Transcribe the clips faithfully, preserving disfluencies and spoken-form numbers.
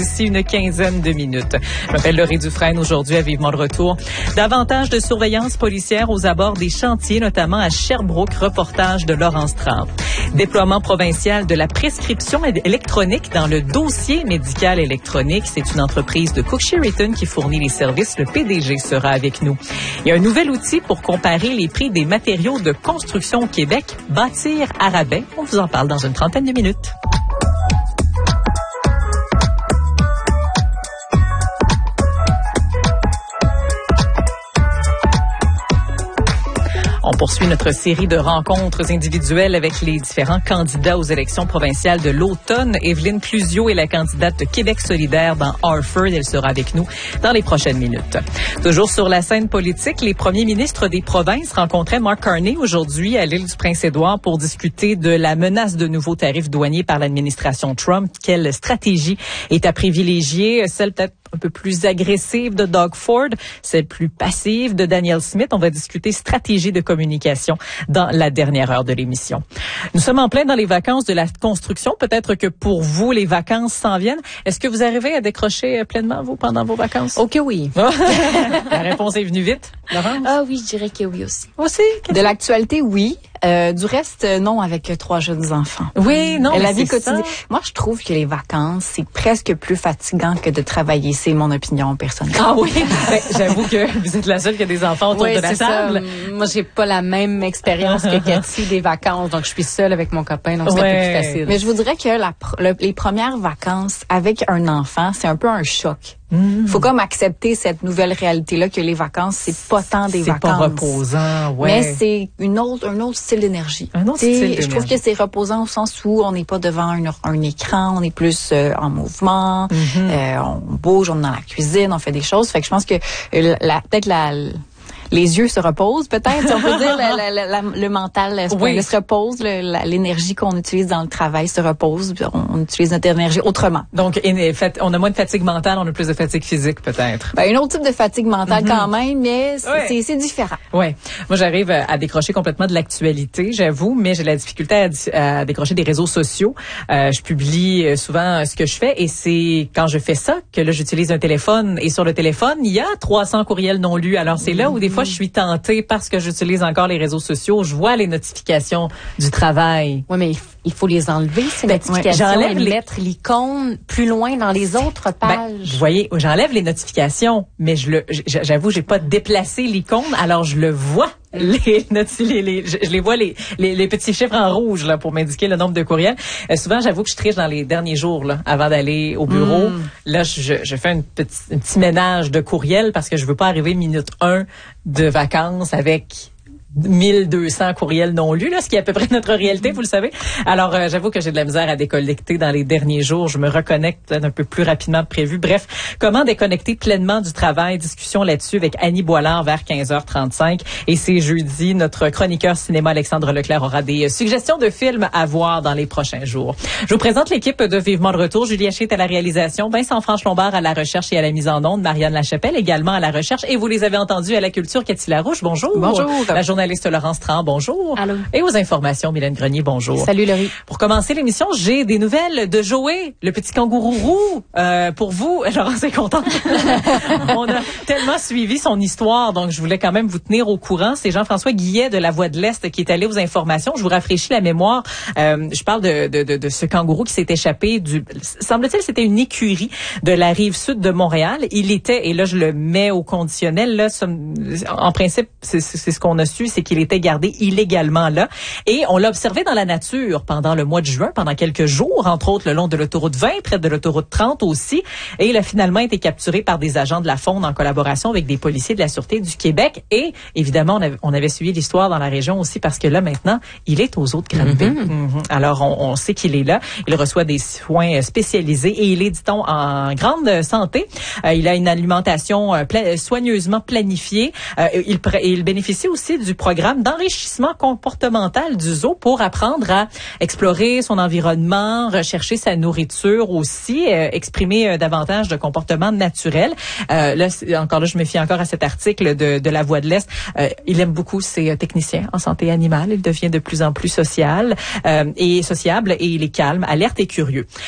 D'ici une quinzaine de minutes. Je m'appelle Laurie Dufresne, aujourd'hui à Vivement le Retour. Davantage de surveillance policière aux abords des chantiers, notamment à Sherbrooke, reportage de Laurence Trempe. Déploiement provincial de la prescription électronique dans le dossier médical électronique. C'est une entreprise de Cook Sheridan qui fournit les services. Le P D G sera avec nous. Il y a un nouvel outil pour comparer les prix des matériaux de construction au Québec. Bâtir à rabais. On vous en parle dans une trentaine de minutes. On poursuit notre série de rencontres individuelles avec les différents candidats aux élections provinciales de l'automne. Evelyne Clusio est la candidate de Québec solidaire dans Harford. Elle sera avec nous dans les prochaines minutes. Toujours sur la scène politique, les premiers ministres des provinces rencontraient Mark Carney aujourd'hui à l'île du Prince-Édouard pour discuter de la menace de nouveaux tarifs douaniers par l'administration Trump. Quelle stratégie est à privilégier? Celle peut-être un peu plus agressive de Doug Ford, celle plus passive de Danielle Smith. On va discuter stratégie de communication dans la dernière heure de l'émission. Nous sommes en plein dans les vacances de la construction. Peut-être que pour vous, les vacances s'en viennent. Est-ce que vous arrivez à décrocher pleinement, vous, pendant vos vacances? Ok, oui. La réponse est venue vite, Laurence? Ah oui, je dirais que oui aussi. Aussi? De l'actualité, oui. Euh, du reste, non, avec trois jeunes enfants. Oui, non, la mais vie c'est quotidienne. ça. Moi, je trouve que les vacances, c'est presque plus fatigant que de travailler. C'est mon opinion personnelle. Ah oui? Ben, j'avoue que vous êtes la seule qui a des enfants autour Oui, de la c'est table. ça. Moi, j'ai pas la même expérience que Cathy des vacances, donc je suis seule avec mon copain, donc c'est ouais. un peu plus facile. Mais je vous dirais que la, le, les premières vacances avec un enfant, c'est un peu un choc. Mmh. Faut comme accepter cette nouvelle réalité-là que les vacances, c'est pas tant des c'est vacances. C'est pas reposant, ouais. Mais c'est une autre, un autre style d'énergie. Un autre style d'énergie. Je trouve que c'est reposant au sens où on n'est pas devant un, un écran, on est plus euh, en mouvement, mmh. euh, on bouge, on est dans la cuisine, on fait des choses. Fait que je pense que euh, la, peut-être la... les yeux se reposent, peut-être, si on peut dire, la, la, la, le mental se, oui. se repose, le, la, l'énergie qu'on utilise dans le travail se repose, on, on utilise notre énergie autrement. Donc, on a moins de fatigue mentale, on a plus de fatigue physique, peut-être. Ben, un autre type de fatigue mentale mm-hmm. quand même, mais c'est, ouais. c'est, c'est différent. Oui. Moi, j'arrive à décrocher complètement de l'actualité, j'avoue, mais j'ai la difficulté à, à décrocher des réseaux sociaux. Euh, je publie souvent ce que je fais et c'est quand je fais ça que là, j'utilise un téléphone et sur le téléphone, il y a trois cents courriels non lus. Alors, c'est là où des fois, je suis tentée parce que j'utilise encore les réseaux sociaux. Je vois les notifications du travail. Oui, mais il faut les enlever, ces ben, notifications, ouais, j'enlève et les... mettre l'icône plus loin dans les autres pages. Ben, vous voyez, j'enlève les notifications, mais je le, j'avoue, j'ai pas déplacé l'icône, alors je le vois. Les, les, les, je, je les vois les, les, les petits chiffres en rouge là pour m'indiquer le nombre de courriels. Euh, souvent, j'avoue que je triche dans les derniers jours là, avant d'aller au bureau. Mm. Là, je, je fais une petite, un petit ménage de courriels parce que je veux pas arriver minute un de vacances avec mille deux cents courriels non lus, là, ce qui est à peu près notre réalité, vous le savez. Alors, euh, j'avoue que j'ai de la misère à déconnecter dans les derniers jours. Je me reconnecte peut-être un peu plus rapidement que prévu. Bref, comment déconnecter pleinement du travail? Discussion là-dessus avec Annie Boilard vers quinze heures trente-cinq. Et c'est jeudi, notre chroniqueur cinéma Alexandre Leclerc aura des suggestions de films à voir dans les prochains jours. Je vous présente l'équipe de Vivement le Retour. Julie Haché est à la réalisation, Vincent Franche-Lombard à la recherche et à la mise en onde, Marianne Lachapelle également à la recherche. Et vous les avez entendus à la culture, Cathy Larouche, bonjour. Bonjour. La journaliste Laurence Trempe, bonjour. Allô. Et aux informations, Mylène Grenier, bonjour. Salut Laurie. Pour commencer l'émission, j'ai des nouvelles de Joey, le petit kangourou roux. Euh, pour vous, Laurence est contente. On a tellement suivi son histoire, donc je voulais quand même vous tenir au courant. C'est Jean-François Guillet de La Voix de l'Est qui est allé aux informations. Je vous rafraîchis la mémoire. Euh, je parle de, de, de, de ce kangourou qui s'est échappé du... Semble-t-il, c'était une écurie de la rive sud de Montréal. Il était, et là je le mets au conditionnel, là, en principe, c'est, c'est ce qu'on a su, c'est qu'il était gardé illégalement là. Et on l'a observé dans la nature pendant le mois de juin, pendant quelques jours, entre autres le long de l'autoroute vingt, près de l'autoroute trente aussi. Et il a finalement été capturé par des agents de la faune en collaboration avec des policiers de la Sûreté du Québec. Et évidemment, on avait, on avait suivi l'histoire dans la région aussi parce que là, maintenant, il est aux eaux de Granby. Mm-hmm. Mm-hmm. Alors, on, on sait qu'il est là. Il reçoit des soins spécialisés et il est, dit-on, en grande santé. Euh, il a une alimentation euh, pla- soigneusement planifiée. Euh, il, il bénéficie aussi du programme d'enrichissement comportemental du zoo pour apprendre à explorer son environnement, rechercher sa nourriture aussi, euh, exprimer euh, davantage de comportements naturels. Euh, là, encore là, je me fie encore à cet article de, de La Voix de l'Est. Euh, il aime beaucoup ses techniciens en santé animale. Il devient de plus en plus social euh, et sociable et il est calme, alerte et curieux.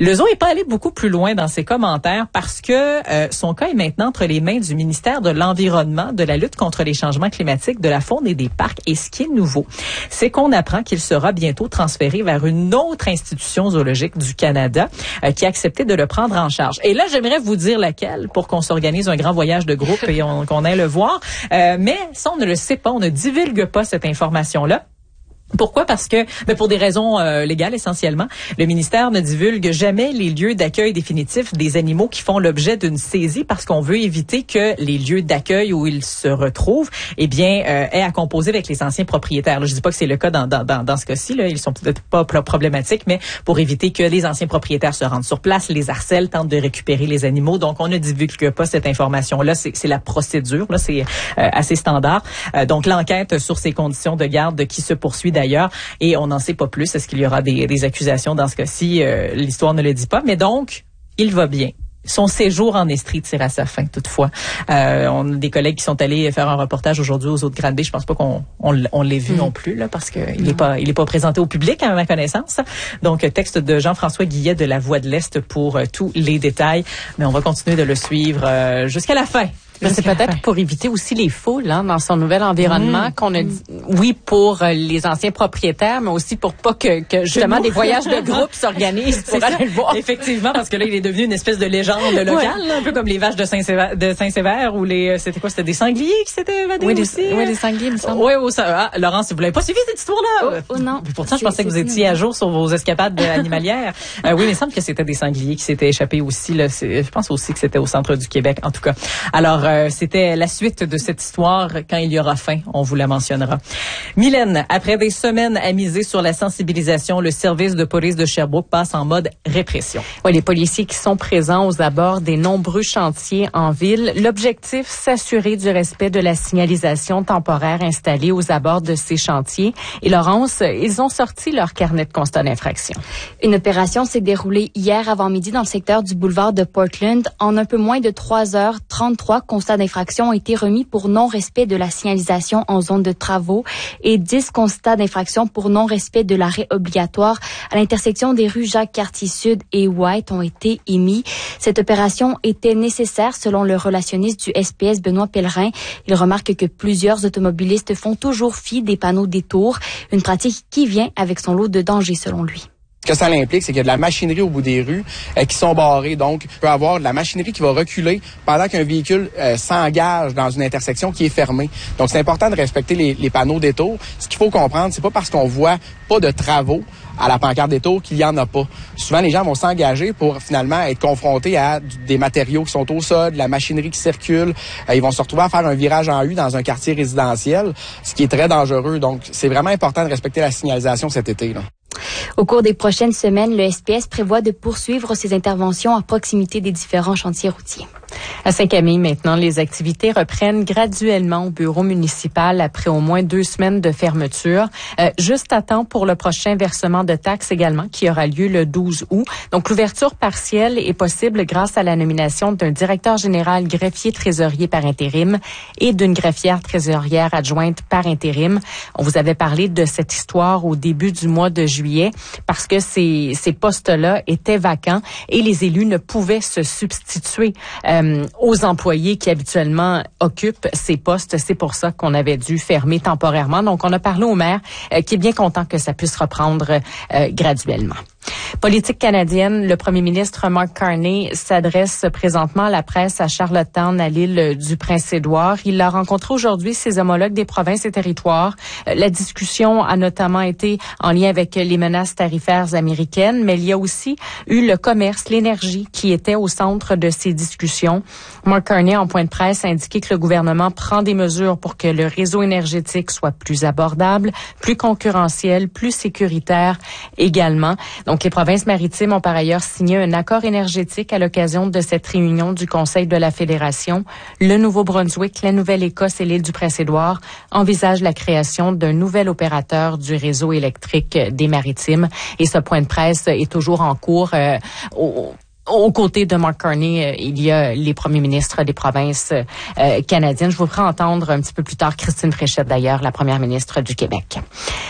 Le zoo n'est pas allé beaucoup plus loin dans ses commentaires parce que euh, son cas est maintenant entre les mains du ministère de l'Environnement, de la lutte contre les changements climatiques, de la faune et des parcs. Et ce qui est nouveau, c'est qu'on apprend qu'il sera bientôt transféré vers une autre institution zoologique du Canada euh, qui a accepté de le prendre en charge. Et là, j'aimerais vous dire laquelle pour qu'on s'organise un grand voyage de groupe et on, qu'on aille le voir. Euh, mais ça, on ne le sait pas, on ne divulgue pas cette information-là. Pourquoi? Parce que, ben pour des raisons euh, légales essentiellement, le ministère ne divulgue jamais les lieux d'accueil définitifs des animaux qui font l'objet d'une saisie parce qu'on veut éviter que les lieux d'accueil où ils se retrouvent, eh bien, euh, aient à composer avec les anciens propriétaires. Là, je dis pas que c'est le cas dans, dans, dans, dans ce cas-ci, là, ils sont peut-être pas problématiques, mais pour éviter que les anciens propriétaires se rendent sur place, les harcèlent, tentent de récupérer les animaux. Donc, on ne divulgue pas cette information-là. C'est, c'est la procédure, là, c'est euh, assez standard. Euh, donc, l'enquête sur ces conditions de garde qui se poursuit d'ailleurs, et on n'en sait pas plus. Est-ce qu'il y aura des, des accusations dans ce cas-ci? Euh, l'histoire ne le dit pas. Mais donc, il va bien. Son séjour en Estrie tire à sa fin, toutefois. Euh, on a des collègues qui sont allés faire un reportage aujourd'hui aux Eaux de Granby. Je pense pas qu'on on, on l'ait vu mmh. non plus, là, parce qu'il n'est pas, il est pas présenté au public, à ma connaissance. Donc, texte de Jean-François Guillet de La Voix de l'Est pour euh, tous les détails. Mais on va continuer de le suivre euh, jusqu'à la fin. Mais c'est peut-être pour éviter aussi les foules hein, dans son nouvel environnement mmh. qu'on a dit, oui, pour euh, les anciens propriétaires, mais aussi pour pas que, que justement des voyages de groupe s'organisent pour aller le voir. Effectivement, parce que là, il est devenu une espèce de légende locale, ouais. là, un peu comme les vaches de Saint-Sévère, de Saint-Sévère ou les, c'était quoi, c'était des sangliers qui s'étaient évadés oui, aussi. Des, oui, des sangliers, il me semble. Oui, oui, ça, ah, Laurence, si vous l'avez pas suivi cette histoire-là. Oh, oh non. Mais pourtant, je pensais que vous étiez à jour sur vos escapades animalières. euh, oui, mais il semble que c'était des sangliers qui s'étaient échappés aussi, là. C'est, je pense aussi que c'était au centre du Québec, en tout cas. Alors, euh, c'était la suite de cette histoire quand il y aura fin, on vous la mentionnera. Mylène, après des semaines à miser sur la sensibilisation, le service de police de Sherbrooke passe en mode répression. Oui, les policiers qui sont présents aux abords des nombreux chantiers en ville. L'objectif, s'assurer du respect de la signalisation temporaire installée aux abords de ces chantiers. Et Laurence, ils ont sorti leur carnet de constats d'infraction. Une opération s'est déroulée hier avant-midi dans le secteur du boulevard de Portland. En un peu moins de trois heures, trente-trois constats d'infraction ont été remis pour non-respect de la signalisation en zone de travaux et dix constats d'infraction pour non-respect de l'arrêt obligatoire à l'intersection des rues Jacques-Cartier-Sud et White ont été émis. Cette opération était nécessaire selon le relationniste du S P S Benoît Pellerin. Il remarque que plusieurs automobilistes font toujours fi des panneaux détours, une pratique qui vient avec son lot de dangers selon lui. Ce que ça implique, c'est qu'il y a de la machinerie au bout des rues euh, qui sont barrées. Donc, il peut y avoir de la machinerie qui va reculer pendant qu'un véhicule euh, s'engage dans une intersection qui est fermée. Donc, c'est important de respecter les, les panneaux détours. Ce qu'il faut comprendre, c'est pas parce qu'on voit pas de travaux à la pancarte détour qu'il y en a pas. Souvent, les gens vont s'engager pour finalement être confrontés à des matériaux qui sont au sol, de la machinerie qui circule. Euh, ils vont se retrouver à faire un virage en U dans un quartier résidentiel, ce qui est très dangereux. Donc, c'est vraiment important de respecter la signalisation cet été, là. Au cours des prochaines semaines, le S P S prévoit de poursuivre ses interventions à proximité des différents chantiers routiers. À Saint-Camille, maintenant, les activités reprennent graduellement au bureau municipal après au moins deux semaines de fermeture. Euh, juste à temps pour le prochain versement de taxes également, qui aura lieu le douze août. Donc, l'ouverture partielle est possible grâce à la nomination d'un directeur général greffier trésorier par intérim et d'une greffière trésorière adjointe par intérim. On vous avait parlé de cette histoire au début du mois de juillet parce que ces, ces postes-là étaient vacants et les élus ne pouvaient se substituer euh, aux employés qui habituellement occupent ces postes. C'est pour ça qu'on avait dû fermer temporairement. Donc, on a parlé au maire euh, qui est bien content que ça puisse reprendre euh, graduellement. Politique canadienne, le premier ministre Mark Carney s'adresse présentement à la presse à Charlottetown, à l'île du Prince-Édouard. Il a rencontré aujourd'hui ses homologues des provinces et territoires. La discussion a notamment été en lien avec les menaces tarifaires américaines, mais il y a aussi eu le commerce, l'énergie qui était au centre de ces discussions. Mark Carney, en point de presse, a indiqué que le gouvernement prend des mesures pour que le réseau énergétique soit plus abordable, plus concurrentiel, plus sécuritaire également. Donc, les provinces maritimes ont par ailleurs signé un accord énergétique à l'occasion de cette réunion du Conseil de la Fédération. Le Nouveau-Brunswick, la Nouvelle-Écosse et l'île du Prince-Édouard envisagent la création d'un nouvel opérateur du réseau électrique des maritimes. Et ce point de presse est toujours en cours. Euh, au, Aux côtés de Mark Carney, euh, il y a les premiers ministres des provinces euh, canadiennes. Je vous ferai entendre un petit peu plus tard Christine Fréchette, d'ailleurs, la première ministre du Québec.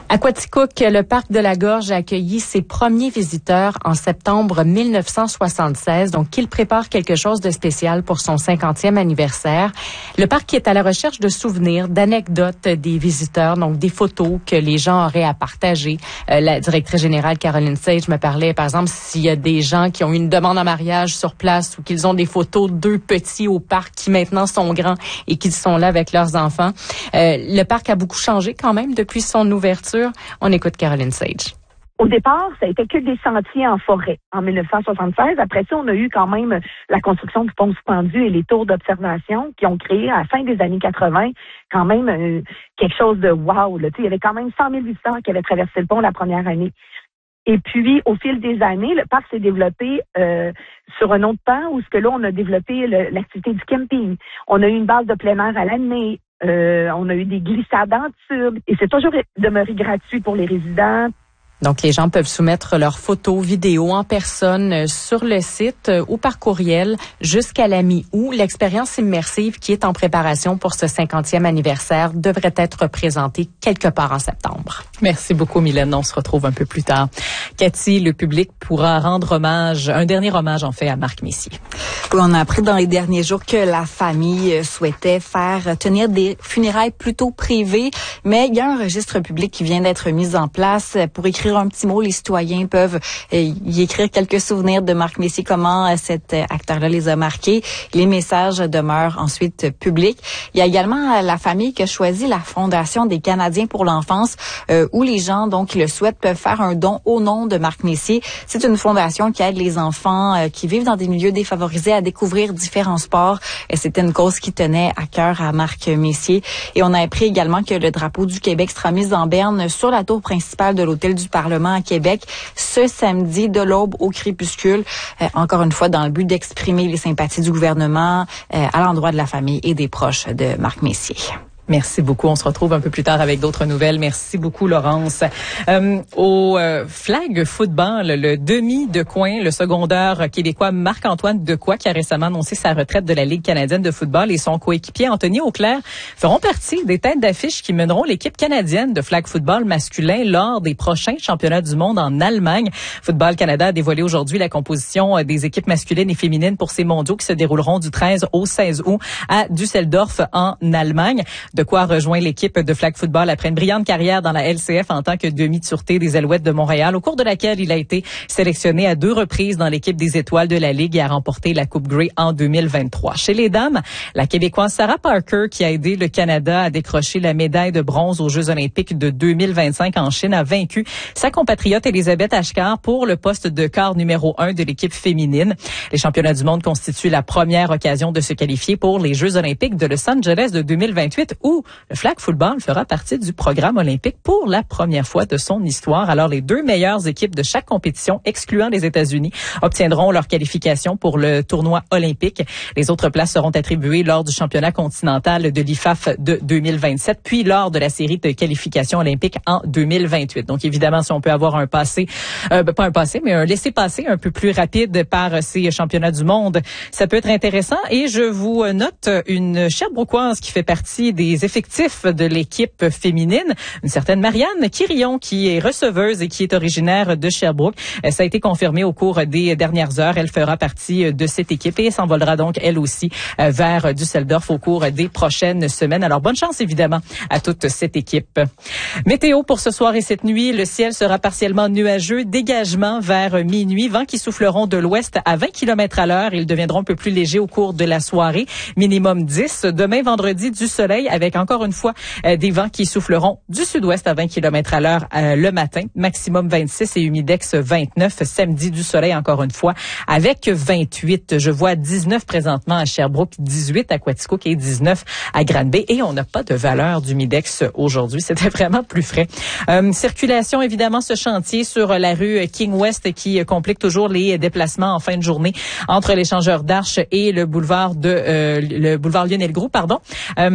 À Quaticook, le parc de la Gorge a accueilli ses premiers visiteurs en septembre mille neuf cent soixante-seize. Donc, il prépare quelque chose de spécial pour son cinquantième anniversaire. Le parc est à la recherche de souvenirs, d'anecdotes des visiteurs, donc des photos que les gens auraient à partager. Euh, la directrice générale Caroline Sage me parlait, par exemple, s'il y a des gens qui ont eu une demande en mariage sur place ou qu'ils ont des photos d'eux petits au parc qui maintenant sont grands et qui sont là avec leurs enfants. Euh, le parc a beaucoup changé quand même depuis son ouverture. On écoute Caroline Sage. Au départ, ça a été que des sentiers en forêt en mille neuf cent soixante-seize. Après ça, on a eu quand même la construction du pont suspendu et les tours d'observation qui ont créé à la fin des années quatre-vingt quand même euh, quelque chose de wow. Là. Il y avait quand même cent mille visiteurs qui avaient traversé le pont la première année. Et puis, au fil des années, le parc s'est développé euh, sur un autre pan où ce que là, on a développé le, l'activité du camping. On a eu une base de plein air à l'année. Euh, on a eu des glissades en tube. Et c'est toujours demeuré gratuit pour les résidents. Donc, les gens peuvent soumettre leurs photos, vidéos en personne sur le site ou par courriel jusqu'à la mi-août. L'expérience immersive qui est en préparation pour ce cinquantième anniversaire devrait être présentée quelque part en septembre. Merci beaucoup, Mylène. On se retrouve un peu plus tard. Cathy, le public pourra rendre hommage, un dernier hommage en fait à Marc Messier. Oui, on a appris dans les derniers jours que la famille souhaitait faire tenir des funérailles plutôt privées, mais il y a un registre public qui vient d'être mis en place pour écrire un petit mot. Les citoyens peuvent euh, y écrire quelques souvenirs de Marc Messier, comment euh, cet euh, acteur-là les a marqués. Les messages demeurent ensuite euh, publics. Il y a également euh, la famille qui a choisi la Fondation des Canadiens pour l'enfance, euh, où les gens donc qui le souhaitent peuvent faire un don au nom de Marc Messier. C'est une fondation qui aide les enfants euh, qui vivent dans des milieux défavorisés à découvrir différents sports. Et c'était une cause qui tenait à cœur à Marc Messier. Et on a appris également que le drapeau du Québec sera mis en berne sur la tour principale de l'hôtel du Parlement à Québec ce samedi de l'aube au crépuscule, euh, encore une fois dans le but d'exprimer les sympathies du gouvernement euh, à l'endroit de la famille et des proches de Marc Messier. Merci beaucoup. On se retrouve un peu plus tard avec d'autres nouvelles. Merci beaucoup, Laurence. Euh, au euh, flag football, le demi de coin, le secondaire québécois Marc-Antoine Decoy, qui a récemment annoncé sa retraite de la Ligue canadienne de football, et son coéquipier Anthony Auclair feront partie des têtes d'affiche qui mèneront l'équipe canadienne de flag football masculin lors des prochains championnats du monde en Allemagne. Football Canada a dévoilé aujourd'hui la composition des équipes masculines et féminines pour ces mondiaux qui se dérouleront du treize au seize août à Düsseldorf en Allemagne. Decoy rejoint l'équipe de flag football après une brillante carrière dans la L C F en tant que demi de sûreté des Alouettes de Montréal, au cours de laquelle il a été sélectionné à deux reprises dans l'équipe des étoiles de la Ligue et a remporté la Coupe Grey en deux mille vingt-trois. Chez les dames, la Québécoise Sarah Parker, qui a aidé le Canada à décrocher la médaille de bronze aux Jeux olympiques de deux mille vingt-cinq en Chine, a vaincu sa compatriote Elisabeth Ashkar pour le poste de quart numéro un de l'équipe féminine. Les championnats du monde constituent la première occasion de se qualifier pour les Jeux olympiques de Los Angeles de deux mille vingt-huit, où le flag football fera partie du programme olympique pour la première fois de son histoire. Alors, les deux meilleures équipes de chaque compétition, excluant les États-Unis, obtiendront leur qualification pour le tournoi olympique. Les autres places seront attribuées lors du championnat continental de l'I F A F de deux mille vingt-sept, puis lors de la série de qualifications olympiques en deux mille vingt-huit. Donc, évidemment, si on peut avoir un passé, euh, pas un passé, mais un laissez-passer un peu plus rapide par ces championnats du monde, ça peut être intéressant. Et je vous note une Sherbrookeoise qui fait partie des effectifs de l'équipe féminine, une certaine Marianne Quirion, qui est receveuse et qui est originaire de Sherbrooke. Ça a été confirmé au cours des dernières heures. Elle fera partie de cette équipe et s'envolera donc elle aussi vers Düsseldorf au cours des prochaines semaines. Alors, bonne chance évidemment à toute cette équipe. Météo pour ce soir et cette nuit, le ciel sera partiellement nuageux, dégagement vers minuit, vents qui souffleront de l'ouest à vingt kilomètres à l'heure. Ils deviendront un peu plus légers au cours de la soirée, minimum dix. Demain, vendredi, du soleil avec encore une fois euh, des vents qui souffleront du sud-ouest à vingt kilomètres à l'heure euh, le matin, maximum vingt-six et humidex vingt-neuf. Samedi, du soleil encore une fois avec vingt-huit. Je vois dix-neuf présentement à Sherbrooke, dix-huit à Quaticook et dix-neuf à Granby, et on n'a pas de valeur d'humidex aujourd'hui. C'était vraiment plus frais. Euh, circulation, évidemment, ce chantier sur la rue King West qui complique toujours les déplacements en fin de journée entre l'échangeur d'Arche et le boulevard de euh, le boulevard Lionel Groulx, pardon. Euh, mais partout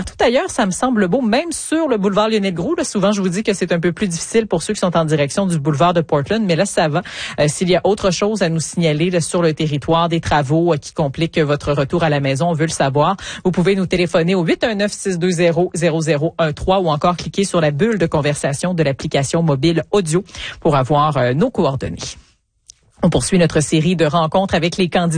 partout ailleurs, ça me semble beau, même sur le boulevard Lionel-Groulx. Là, souvent, je vous dis que c'est un peu plus difficile pour ceux qui sont en direction du boulevard de Portland, mais là, ça va. Euh, s'il y a autre chose à nous signaler là, sur le territoire, des travaux euh, qui compliquent votre retour à la maison, on veut le savoir, vous pouvez nous téléphoner au huit un neuf, six deux zéro, zéro zéro un trois ou encore cliquer sur la bulle de conversation de l'application mobile audio pour avoir euh, nos coordonnées. On poursuit notre série de rencontres avec les candidats